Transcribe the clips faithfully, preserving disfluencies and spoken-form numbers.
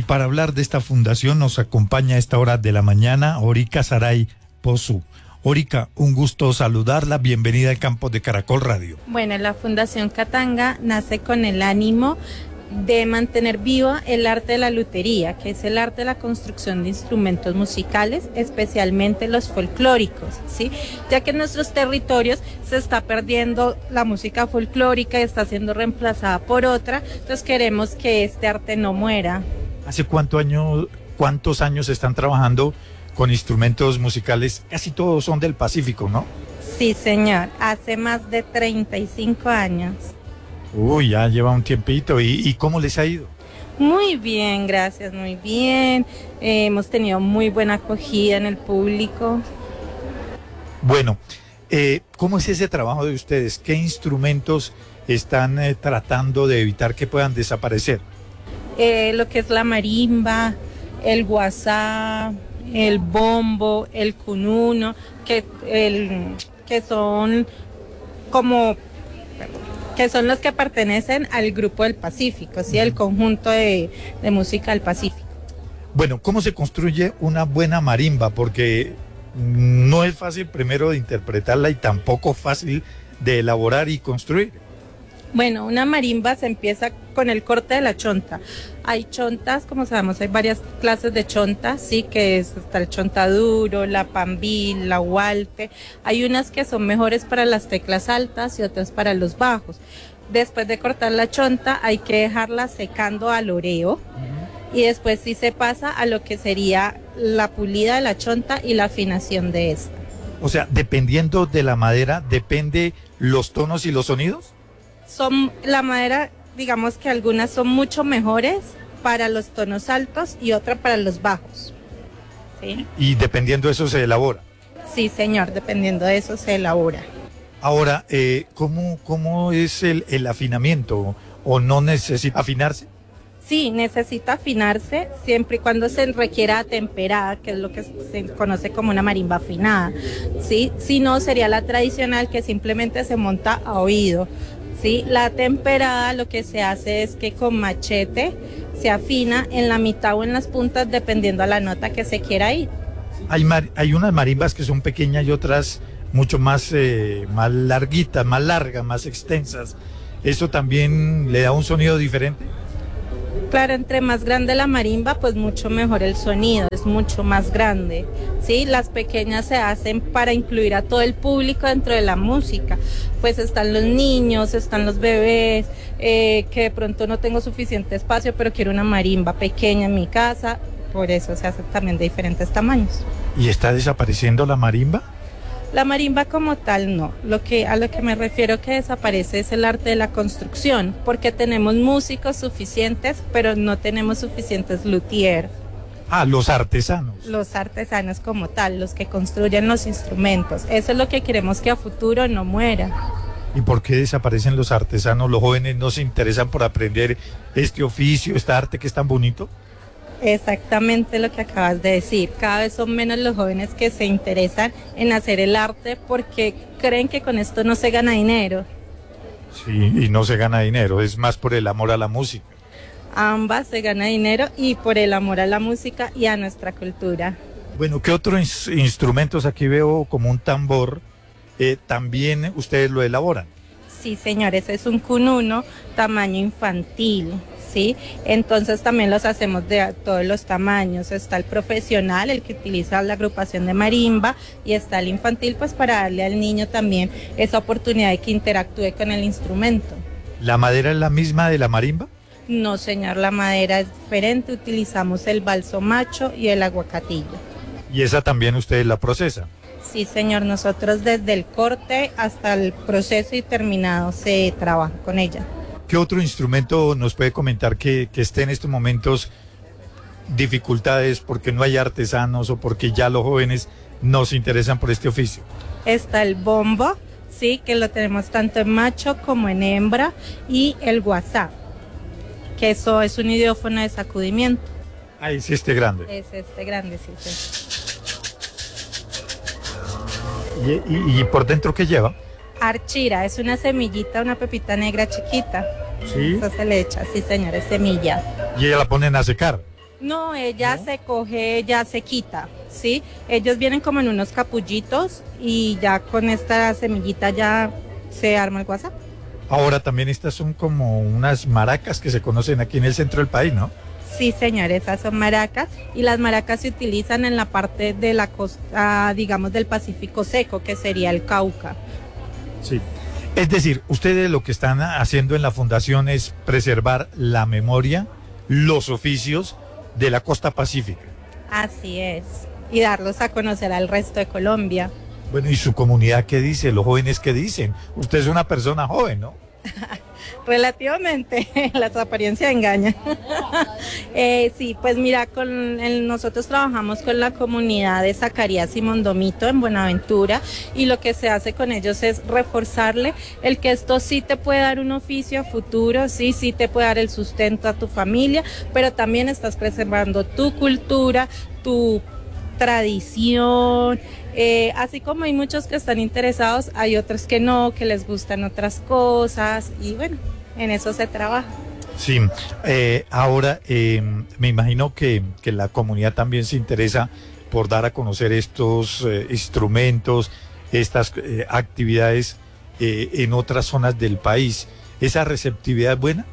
para hablar de esta fundación nos acompaña a esta hora de la mañana Orica Saray Pozu. Orica, un gusto saludarla, bienvenida al campo de Caracol Radio. Bueno, la Fundación Katanga nace con el ánimo de mantener viva el arte de la lutería, que es el arte de la construcción de instrumentos musicales, especialmente los folclóricos, ¿sí? Ya que en nuestros territorios se está perdiendo la música folclórica y está siendo reemplazada por otra, entonces queremos que este arte no muera. ¿Hace cuánto año, cuántos años están trabajando con instrumentos musicales? Casi todos son del Pacífico, ¿no? Sí, señor, hace más de treinta y cinco años. Uy, ya lleva un tiempito. ¿Y, y cómo les ha ido? Muy bien, gracias, muy bien. Eh, hemos tenido muy buena acogida en el público. Bueno, eh, ¿cómo es ese trabajo de ustedes? ¿Qué instrumentos están eh, tratando de evitar que puedan desaparecer? Eh, lo que es la marimba, el guasá, el bombo, el cununo, que, el, que son como... que son los que pertenecen al grupo del Pacífico, ¿sí? El conjunto de, de música del Pacífico. Bueno, ¿cómo se construye una buena marimba? Porque no es fácil primero de interpretarla y tampoco fácil de elaborar y construir. Bueno, una marimba se empieza con el corte de la chonta. Hay chontas, como sabemos, hay varias clases de chontas, sí, que es, está el chontaduro, la pambil, la hualte. Hay unas que son mejores para las teclas altas y otras para los bajos. Después de cortar la chonta hay que dejarla secando al oreo. Uh-huh. Y después sí se pasa a lo que sería la pulida de la chonta y la afinación de esta. O sea, dependiendo de la madera, ¿depende los tonos y los sonidos? Son la madera, digamos que algunas son mucho mejores para los tonos altos y otras para los bajos. ¿Sí? Y dependiendo de eso se elabora. Sí, señor, dependiendo de eso se elabora. Ahora, eh, ¿cómo, cómo es el, el afinamiento? ¿O no necesita afinarse? Sí, necesita afinarse siempre y cuando se requiera temperada, que es lo que se conoce como una marimba afinada. ¿Sí? Si no, sería la tradicional que simplemente se monta a oído. Sí, la temperada lo que se hace es que con machete se afina en la mitad o en las puntas dependiendo a la nota que se quiera ir. Hay, mar, hay unas marimbas que son pequeñas y otras mucho más, eh, más larguitas, más largas, más extensas. ¿Eso también le da un sonido diferente? Claro, entre más grande la marimba, pues mucho mejor el sonido, es mucho más grande, ¿sí? Las pequeñas se hacen para incluir a todo el público dentro de la música, pues están los niños, están los bebés, eh, que de pronto no tengo suficiente espacio, pero quiero una marimba pequeña en mi casa, por eso se hace también de diferentes tamaños. ¿Y está desapareciendo la marimba? La marimba como tal no, lo que, a lo que me refiero que desaparece es el arte de la construcción, porque tenemos músicos suficientes, pero no tenemos suficientes luthiers. Ah, los artesanos. Los artesanos como tal, los que construyen los instrumentos, eso es lo que queremos que a futuro no muera. ¿Y por qué desaparecen los artesanos? ¿Los jóvenes no se interesan por aprender este oficio, este arte que es tan bonito? Exactamente lo que acabas de decir, cada vez son menos los jóvenes que se interesan en hacer el arte porque creen que con esto no se gana dinero. Sí, y no se gana dinero, es más por el amor a la música. Ambas, se gana dinero y por el amor a la música y a nuestra cultura. Bueno, ¿qué otros instrumentos? Aquí veo como un tambor, eh, también ustedes lo elaboran. Sí, señores, es un cununo tamaño infantil. ¿Sí? Entonces también los hacemos de todos los tamaños, está el profesional, el que utiliza la agrupación de marimba, y está el infantil, pues para darle al niño también esa oportunidad de que interactúe con el instrumento. ¿La madera es la misma de la marimba? No, señor, la madera es diferente, utilizamos el balso macho y el aguacatillo. ¿Y esa también ustedes la procesan? Sí, señor, nosotros desde el corte hasta el proceso y terminado se trabaja con ella. ¿Qué otro instrumento nos puede comentar que, que esté en estos momentos dificultades porque no hay artesanos o porque ya los jóvenes no se interesan por este oficio? Está el bombo, sí, que lo tenemos tanto en macho como en hembra, y el guasá, que eso es un idiófono de sacudimiento. Ah, es este grande. Es este grande, sí, sí. ¿Y, y, y por dentro qué lleva? Archira, es una semillita, una pepita negra chiquita. Sí. Eso se le echa, sí señor, es semilla. Y ella la ponen a secar. No, ella ¿No? se coge, ya se quita, ¿sí? Ellos vienen como en unos capullitos y ya con esta semillita ya se arma el WhatsApp. Ahora también estas son como unas maracas que se conocen aquí en el centro del país, ¿no? Sí, señor, esas son maracas y las maracas se utilizan en la parte de la costa, digamos, del Pacífico seco, que sería el Cauca. Sí. Es decir, ustedes lo que están haciendo en la fundación es preservar la memoria, los oficios de la costa pacífica. Así es, y darlos a conocer al resto de Colombia. Bueno, ¿y su comunidad qué dice? ¿Los jóvenes qué dicen? Usted es una persona joven, ¿no? Relativamente, las apariencias engañan. eh, sí, pues mira, con el, nosotros trabajamos con la comunidad de Zacarías y Mondomito en Buenaventura y lo que se hace con ellos es reforzarle el que esto sí te puede dar un oficio a futuro, sí, sí te puede dar el sustento a tu familia, pero también estás preservando tu cultura, tu tradición. Eh, así como hay muchos que están interesados, hay otros que no, que les gustan otras cosas y bueno, en eso se trabaja. Sí, eh, ahora eh, me imagino que, que la comunidad también se interesa por dar a conocer estos eh, instrumentos, estas eh, actividades eh, en otras zonas del país. ¿Esa receptividad es buena?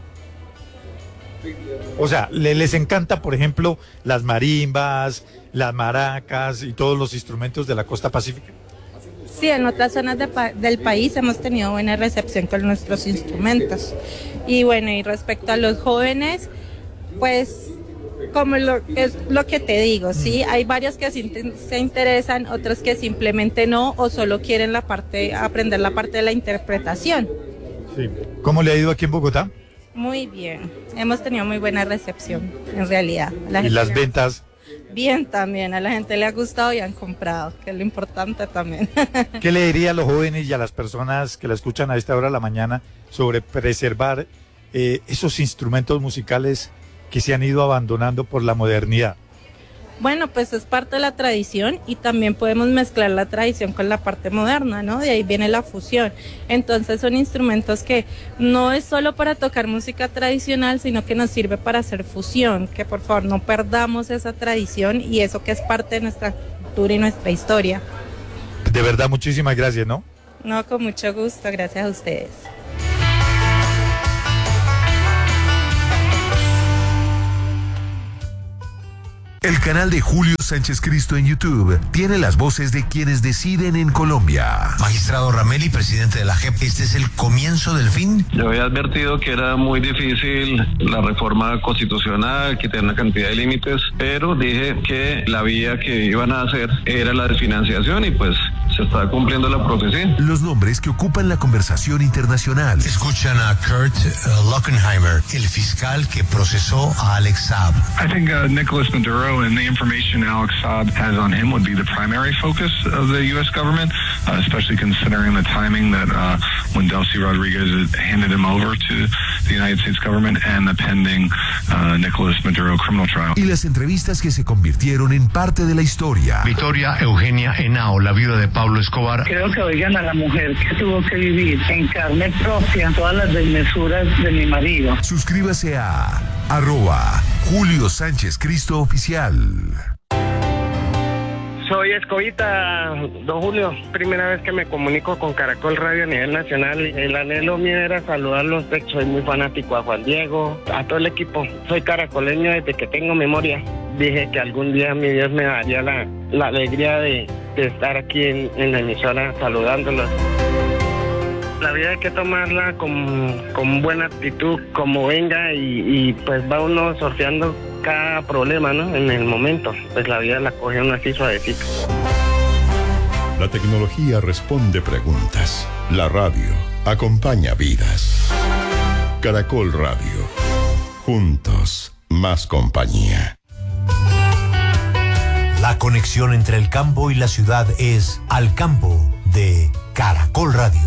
O sea, ¿le, les encanta, por ejemplo, las marimbas, las maracas y todos los instrumentos de la costa pacífica? Sí, en otras zonas de pa del país hemos tenido buena recepción con nuestros instrumentos. Y bueno, y respecto a los jóvenes, pues como lo, es lo que te digo, sí, hay varios que sí se interesan, otros que simplemente no, o solo quieren la parte, aprender la parte de la interpretación. Sí. ¿Cómo le ha ido aquí en Bogotá? Muy bien, hemos tenido muy buena recepción, en realidad. La ¿Y gente las le- ventas? Bien también, a la gente le ha gustado y han comprado, que es lo importante también. ¿Qué le diría a los jóvenes y a las personas que la escuchan a esta hora de la mañana sobre preservar eh, esos instrumentos musicales que se han ido abandonando por la modernidad? Bueno, pues es parte de la tradición y también podemos mezclar la tradición con la parte moderna, ¿no? De ahí viene la fusión. Entonces son instrumentos que no es solo para tocar música tradicional, sino que nos sirve para hacer fusión, que por favor no perdamos esa tradición y eso que es parte de nuestra cultura y nuestra historia. De verdad, muchísimas gracias, ¿no? No, con mucho gusto, gracias a ustedes. El canal de Julio Sánchez Cristo en YouTube tiene las voces de quienes deciden en Colombia. Magistrado Rameli, presidente de la J E P, ¿este es el comienzo del fin? Yo había advertido que era muy difícil la reforma constitucional, que tenía una cantidad de límites, pero dije que la vía que iban a hacer era la de financiación y pues se está cumpliendo la profecía. Los nombres que ocupan la conversación internacional. Escuchan a Kurt uh, Lockenheimer, el fiscal que procesó a Alex Saab. I think uh, Nicolas Maduro and the information Alex Saab has on him would be the primary focus of the U S government, uh, especially considering the timing that uh, when Delcy Rodriguez handed him over to the United States government and the pending uh, Nicolas Maduro criminal trial. Y las entrevistas que se convirtieron en parte de la historia. Victoria Eugenia Henao, la viuda de Pablo Escobar. Creo que oigan a la mujer que tuvo que vivir en carne propia todas las desmesuras de mi marido. Suscríbase a arroba Julio Sánchez Cristo Oficial. Soy Escobita, don Julio. Primera vez que me comunico con Caracol Radio a nivel nacional. El anhelo mío era saludarlos. Soy muy fanático a Juan Diego, a todo el equipo. Soy caracoleño desde que tengo memoria. Dije que algún día mi Dios me daría la, la alegría de, de estar aquí en, en la emisora saludándolos. La vida hay que tomarla con, con buena actitud, como venga, y, y pues va uno sorteando cada problema, ¿no? En el momento, pues la vida la coge uno así suavecito. La tecnología responde preguntas. La radio acompaña vidas. Caracol Radio. Juntos, más compañía. La conexión entre el campo y la ciudad es Al Campo de Caracol Radio.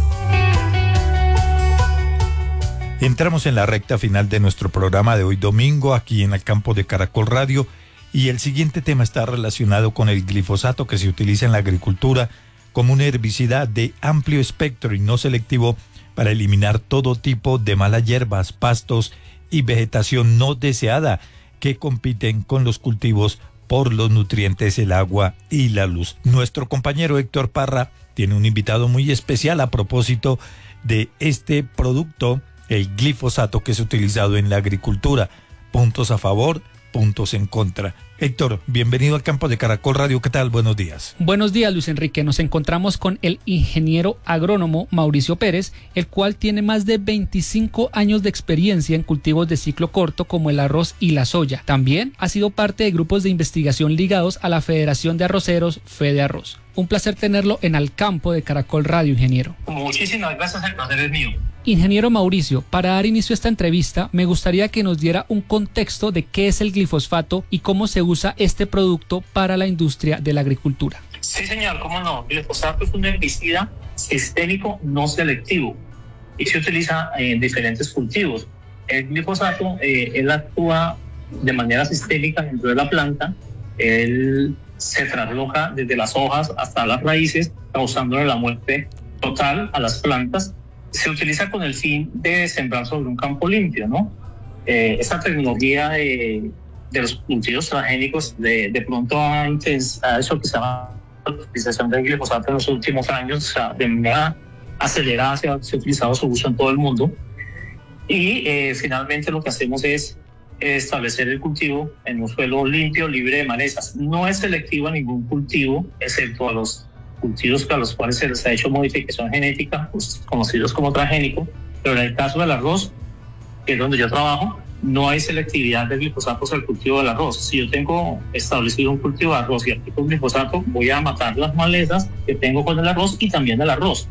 Entramos en la recta final de nuestro programa de hoy domingo aquí en el campo de Caracol Radio y el siguiente tema está relacionado con el glifosato que se utiliza en la agricultura como un herbicida de amplio espectro y no selectivo para eliminar todo tipo de malas hierbas, pastos y vegetación no deseada que compiten con los cultivos por los nutrientes, el agua y la luz. Nuestro compañero Héctor Parra tiene un invitado muy especial a propósito de este producto, el glifosato, que es utilizado en la agricultura. Puntos a favor, puntos en contra. Héctor, bienvenido al campo de Caracol Radio. ¿Qué tal? Buenos días. Buenos días, Luis Enrique. Nos encontramos con el ingeniero agrónomo Mauricio Pérez, el cual tiene más de veinticinco años de experiencia en cultivos de ciclo corto como el arroz y la soya. También ha sido parte de grupos de investigación ligados a la Federación de Arroceros, Fede Arroz. Un placer tenerlo en Al Campo de Caracol Radio, ingeniero. Muchísimas gracias, el placer es mío. Ingeniero Mauricio, para dar inicio a esta entrevista, me gustaría que nos diera un contexto de qué es el glifosfato y cómo se usa este producto para la industria de la agricultura. Sí, señor, cómo no. El glifosato es un herbicida sistémico no selectivo y se utiliza en diferentes cultivos. El glifosato, eh, él actúa de manera sistémica dentro de la planta. Él se trasloca desde las hojas hasta las raíces, causándole la muerte total a las plantas. Se utiliza con el fin de sembrar sobre un campo limpio, ¿no? Eh, esta tecnología de, de los cultivos transgénicos de, de pronto ha, intens, ha hecho que se llama la utilización del glifosato en los últimos años, o sea, de manera acelerada se ha, se ha utilizado su uso en todo el mundo. Y eh, finalmente lo que hacemos es establecer el cultivo en un suelo limpio, libre de malezas. No es selectivo a ningún cultivo, excepto a los cultivos para los cuales se les ha hecho modificación genética, pues, conocidos como transgénicos, pero en el caso del arroz, que es donde yo trabajo, no hay selectividad de glifosatos al cultivo del arroz. Si yo tengo establecido un cultivo de arroz y aplico glifosato, voy a matar las malezas que tengo con el arroz y también el arroz.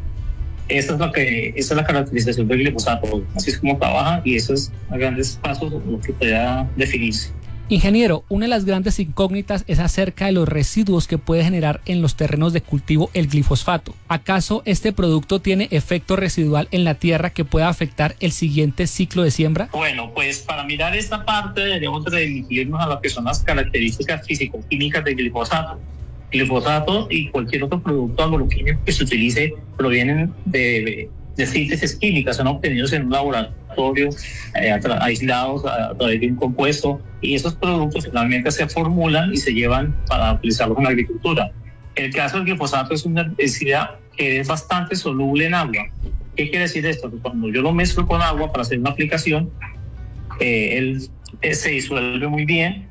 Esa es, lo que, esa es la caracterización del glifosato, así es como trabaja y eso es a grandes pasos lo que pueda definirse. Ingeniero, una de las grandes incógnitas es acerca de los residuos que puede generar en los terrenos de cultivo el glifosato. ¿Acaso este producto tiene efecto residual en la tierra que pueda afectar el siguiente ciclo de siembra? Bueno, pues para mirar esta parte deberíamos dirigirnos a lo que son las características físico-químicas del glifosato. El glifosato y cualquier otro producto agroquímico que se utilice provienen de, de síntesis químicas, son obtenidos en un laboratorio, eh, aislados a través de un compuesto, y esos productos finalmente se formulan y se llevan para utilizarlos en la agricultura. El caso del glifosato es una herbicida que es bastante soluble en agua. ¿Qué quiere decir esto? Que cuando yo lo mezclo con agua para hacer una aplicación, eh, él, él se disuelve muy bien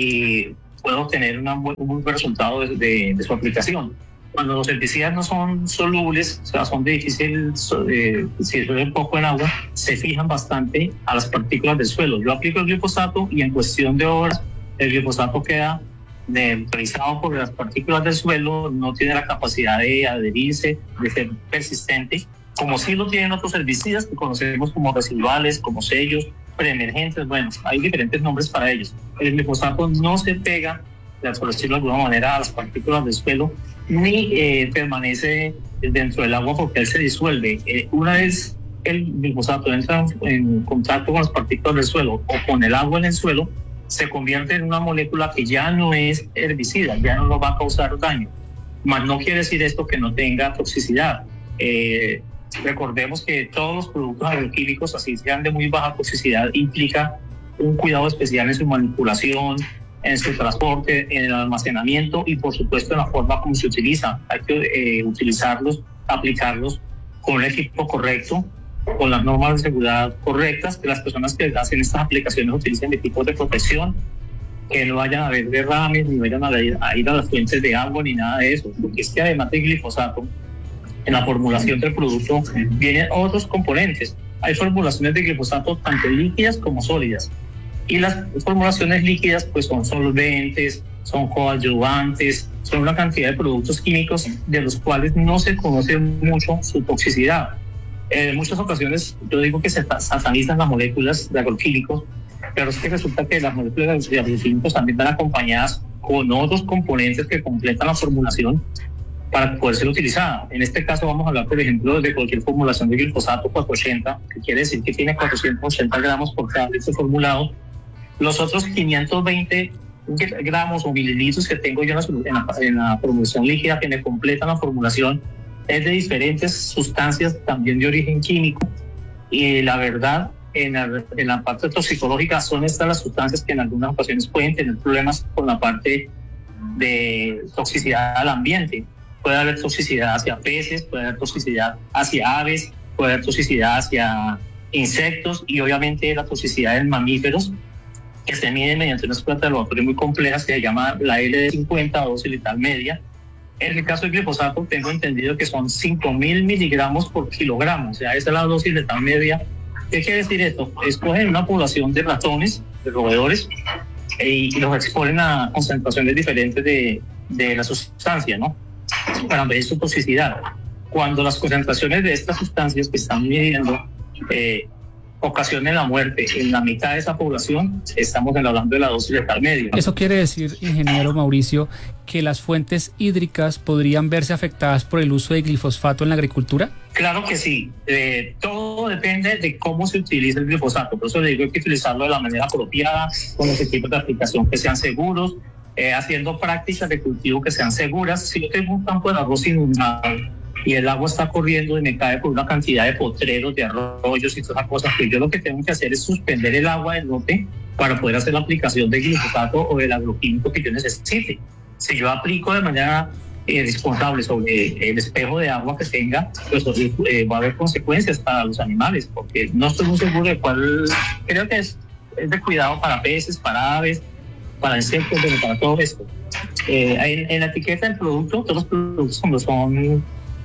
y puedo obtener una, un buen resultado de, de, de su aplicación. Cuando los herbicidas no son solubles, o sea, son de difícil, eh, si disuelven poco en agua, se fijan bastante a las partículas del suelo. Yo aplico el glifosato y en cuestión de horas el glifosato queda neutralizado por las partículas del suelo, no tiene la capacidad de adherirse, de ser persistente, como sí lo tienen otros herbicidas que conocemos como residuales, como sellos, preemergentes. Bueno, hay diferentes nombres para ellos. El glifosato no se pega, por decirlo de alguna manera, a las partículas del suelo, ni eh, permanece dentro del agua porque él se disuelve. Eh, una vez el glifosato entra en contacto con las partículas del suelo o con el agua en el suelo, se convierte en una molécula que ya no es herbicida, ya no nos va a causar daño. Mas no quiere decir esto que no tenga toxicidad. Eh, recordemos que todos los productos agroquímicos, así sean de muy baja toxicidad, implica un cuidado especial en su manipulación, en su transporte, en el almacenamiento y por supuesto en la forma como se utiliza. Hay que eh, utilizarlos, aplicarlos con el equipo correcto, con las normas de seguridad correctas, que las personas que hacen estas aplicaciones utilicen equipos de protección, que no vayan a haber derrames, ni vayan a ir, a ir a las fuentes de agua, ni nada de eso, porque es que además del glifosato, en la formulación del producto vienen otros componentes. Hay formulaciones de glifosato tanto líquidas como sólidas. Y las formulaciones líquidas pues son solventes, son coadyuvantes, son una cantidad de productos químicos de los cuales no se conoce mucho su toxicidad. En muchas ocasiones yo digo que se satanizan las moléculas de agroquímicos, pero es que resulta que las moléculas de agroquímicos también van acompañadas con otros componentes que completan la formulación para poder ser utilizada. En este caso vamos a hablar, por ejemplo, de cualquier formulación de glifosato cuatrocientos ochenta, que quiere decir que tiene cuatrocientos ochenta gramos por cada litro formulado. Los otros quinientos veinte gramos o mililitros que tengo yo en la, en la formulación líquida que me completan la formulación es de diferentes sustancias también de origen químico, y la verdad en la, en la parte toxicológica son estas las sustancias que en algunas ocasiones pueden tener problemas con la parte de toxicidad al ambiente. Puede haber toxicidad hacia peces, puede haber toxicidad hacia aves, puede haber toxicidad hacia insectos y obviamente la toxicidad en mamíferos que se mide mediante unas pruebas de laboratorio muy complejas que se llama la L D cincuenta o dosis letal media. En el caso del glifosato tengo entendido que son cinco mil miligramos por kilogramo, o sea, esa es la dosis letal media. ¿Qué quiere decir esto? Escogen una población de ratones, de roedores, y los exponen a concentraciones diferentes de, de la sustancia, ¿no? Para medir su toxicidad. Cuando las concentraciones de estas sustancias que están midiendo eh, ocasionen la muerte en la mitad de esa población, estamos hablando de la dosis letal media. Eso quiere decir, ingeniero Mauricio, que las fuentes hídricas podrían verse afectadas por el uso de glifosfato en la agricultura. Claro que sí, eh, todo depende de cómo se utiliza el glifosato, por eso le digo que hay que utilizarlo de la manera apropiada, con los equipos de aplicación que sean seguros, eh, haciendo prácticas de cultivo que sean seguras. Si yo tengo un campo de arroz inundado y el agua está corriendo y me cae por una cantidad de potreros, de arroyos y todas esas cosas, pues yo lo que tengo que hacer es suspender el agua del lote para poder hacer la aplicación de glifosato o del agroquímico que yo necesite. Si yo aplico de manera eh, responsable sobre el espejo de agua que tenga, pues eh, va a haber consecuencias para los animales, porque no estoy muy seguro de cuál, creo que es, es de cuidado para peces, para aves, para insectos, pero para todo esto. Eh, en, en la etiqueta del producto, todos los productos cuando son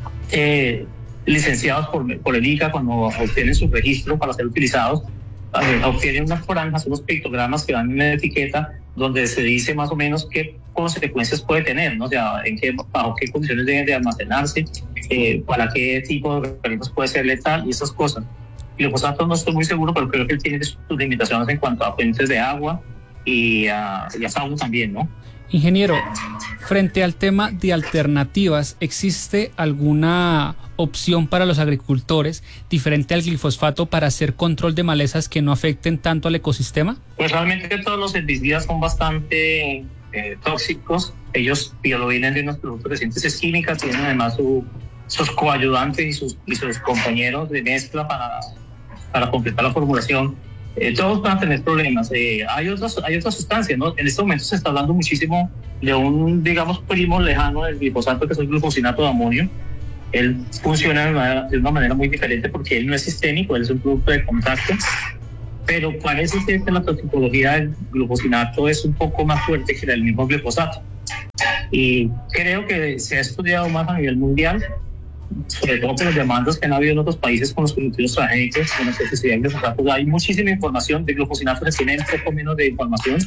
eh, licenciados por, por el I C A, cuando obtienen su registro para ser utilizados, eh, obtienen unas franjas, unos pictogramas que van en la etiqueta donde se dice más o menos qué consecuencias puede tener, ¿no? O sea, en qué, bajo qué condiciones deben de almacenarse, eh, para qué tipo de organismos puede ser letal y esas cosas. Y los glifosato no estoy muy seguro, pero creo que él tiene sus limitaciones en cuanto a fuentes de agua y a, y a fauna también, ¿no? Ingeniero, frente al tema de alternativas, ¿existe alguna opción para los agricultores diferente al glifosfato para hacer control de malezas que no afecten tanto al ecosistema? Pues realmente todos los herbicidas son bastante eh, tóxicos. Ellos vienen de unos productos de síntesis química, tienen además su, sus coayudantes y sus, y sus compañeros de mezcla para, para completar la formulación. Eh, todos van a tener problemas. Eh, hay, otras, hay otras sustancias, ¿no? En este momento se está hablando muchísimo de un, digamos, primo lejano del glifosato, que es el glufosinato de amonio. Él funciona de una, manera, de una manera muy diferente porque él no es sistémico, él es un producto de contacto, pero parece ser que la toxicología del glufosinato es un poco más fuerte que la del mismo glifosato. Y creo que se ha estudiado más a nivel mundial, sobre todo por las demandas que han habido en otros países con los cultivos transgénicos, con la toxicidad del glifosato. Hay muchísima información de glufosinato, se tiene un poco menos de información.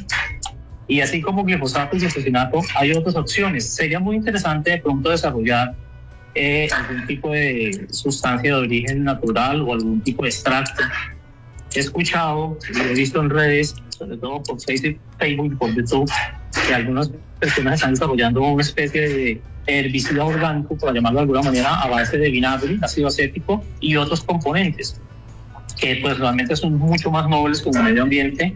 Y así como glifosato y glufosinato, hay otras opciones. Sería muy interesante de pronto desarrollar eh, algún tipo de sustancia de origen natural o algún tipo de extracto. He escuchado, lo he visto en redes, sobre todo por Facebook y por YouTube, que algunas personas están desarrollando una especie de herbicida orgánico, por llamarlo de alguna manera, a base de vinagre, ácido acético y otros componentes que pues realmente son mucho más nobles con el medio ambiente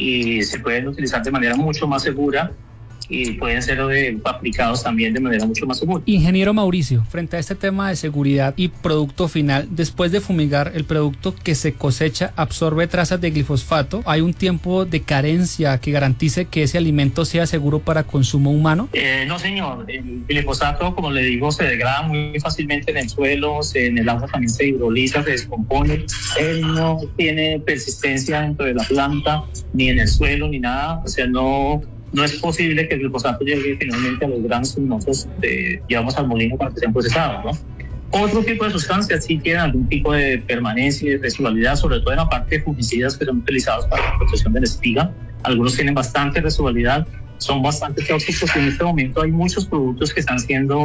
y se pueden utilizar de manera mucho más segura y pueden ser de, aplicados también de manera mucho más segura. Ingeniero Mauricio, frente a este tema de seguridad y producto final, después de fumigar, el producto que se cosecha absorbe trazas de glifosfato. ¿Hay un tiempo de carencia que garantice que ese alimento sea seguro para consumo humano? Eh, no, señor. El glifosato, como le digo, se degrada muy fácilmente en el suelo, en el agua también se hidroliza, se descompone. Él no tiene persistencia dentro de la planta, ni en el suelo, ni nada. O sea, no... No es posible que el glifosato llegue finalmente a los granos que nosotros eh, llevamos al molino para que sean procesados, ¿no? Otro tipo de sustancias sí tienen algún tipo de permanencia y de residualidad, sobre todo en la parte de fungicidas que son utilizados para la protección de la espiga. Algunos tienen bastante residualidad, son bastante tóxicos y en este momento hay muchos productos que están siendo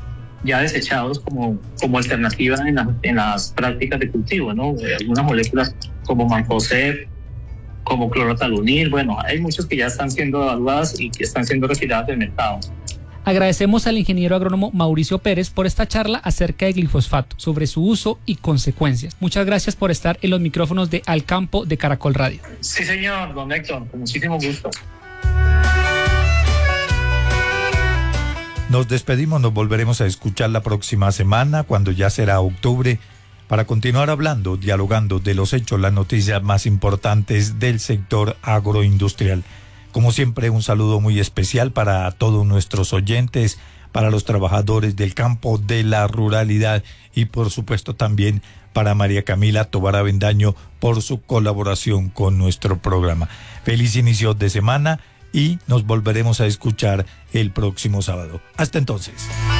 ya desechados como, como alternativa en, la, en las prácticas de cultivo, ¿no? Algunas moléculas como mancozeb, como clorotalunil, bueno, hay muchos que ya están siendo evaluadas y que están siendo retiradas del mercado. Agradecemos al ingeniero agrónomo Mauricio Pérez por esta charla acerca de glifosfato, sobre su uso y consecuencias. Muchas gracias por estar en los micrófonos de Al Campo de Caracol Radio. Sí, señor, don Héctor, con muchísimo gusto. Nos despedimos, nos volveremos a escuchar la próxima semana, cuando ya será octubre. para continuar hablando, dialogando de los hechos, las noticias más importantes del sector agroindustrial. Como siempre, un saludo muy especial para todos nuestros oyentes, para los trabajadores del campo, de la ruralidad y por supuesto también para María Camila Tobar Avendaño por su colaboración con nuestro programa. Feliz inicio de semana y nos volveremos a escuchar el próximo sábado. Hasta entonces.